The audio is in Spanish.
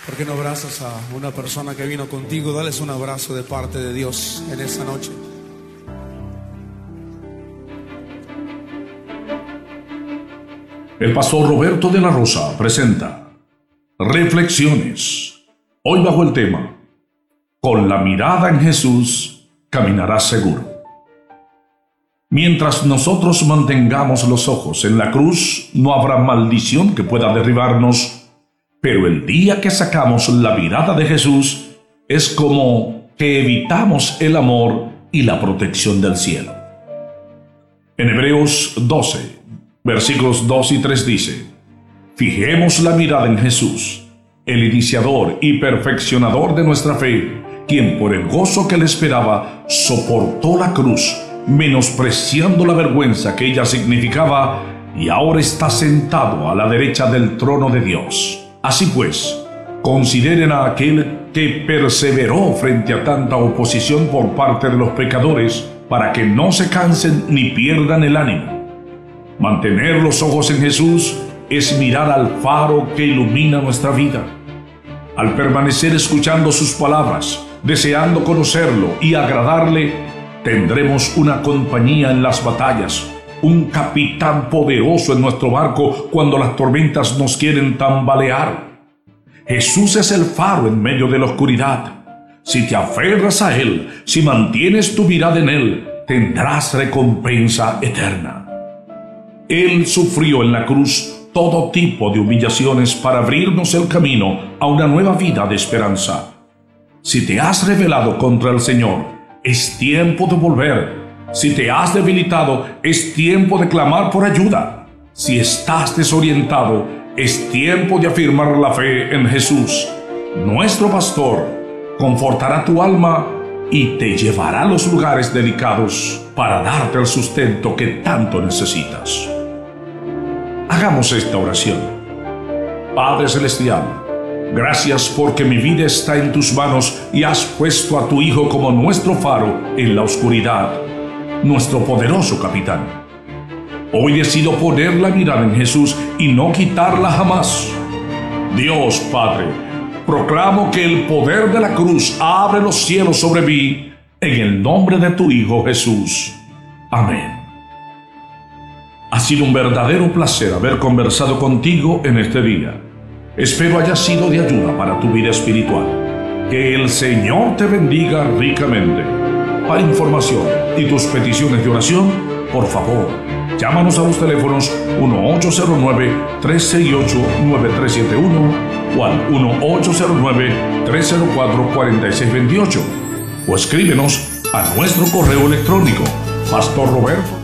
¿Por qué no abrazas a una persona que vino contigo? Dales un abrazo de parte de Dios en esta noche. El pastor Roberto de la Rosa presenta Reflexiones. Hoy bajo el tema: con la mirada en Jesús caminarás seguro. Mientras nosotros mantengamos los ojos en la cruz, no habrá maldición que pueda derribarnos, pero el día que sacamos la mirada de Jesús, es como que evitamos el amor y la protección del cielo. En Hebreos 12, versículos 2 y 3 dice: fijemos la mirada en Jesús, el iniciador y perfeccionador de nuestra fe, quien por el gozo que le esperaba soportó la cruz, menospreciando la vergüenza que ella significaba, y ahora está sentado a la derecha del trono de Dios. Así pues, consideren a aquel que perseveró frente a tanta oposición por parte de los pecadores, para que no se cansen ni pierdan el ánimo. Mantener los ojos en Jesús es mirar al faro que ilumina nuestra vida. Al permanecer escuchando sus palabras, deseando conocerlo y agradarle, tendremos una compañía en las batallas, un capitán poderoso en nuestro barco cuando las tormentas nos quieren tambalear. Jesús es el faro en medio de la oscuridad. Si te aferras a Él, si mantienes tu mirada en Él, tendrás recompensa eterna. Él sufrió en la cruz todo tipo de humillaciones para abrirnos el camino a una nueva vida de esperanza. Si te has rebelado contra el Señor, es tiempo de volver. Si te has debilitado, es tiempo de clamar por ayuda. Si estás desorientado, es tiempo de afirmar la fe en Jesús. Nuestro pastor confortará tu alma y te llevará a los lugares delicados para darte el sustento que tanto necesitas. Hagamos esta oración. Padre Celestial, gracias porque mi vida está en tus manos y has puesto a tu Hijo como nuestro faro en la oscuridad, nuestro poderoso capitán. Hoy decido poner la mirada en Jesús y no quitarla jamás. Dios Padre, proclamo que el poder de la cruz abre los cielos sobre mí, en el nombre de tu Hijo Jesús. Amén. Ha sido un verdadero placer haber conversado contigo en este día. Espero haya sido de ayuda para tu vida espiritual. Que el Señor te bendiga ricamente. Para información y tus peticiones de oración, por favor, llámanos a los teléfonos 1-809-368-9371 o al 1-809-304-4628 o escríbenos a nuestro correo electrónico pastorroberto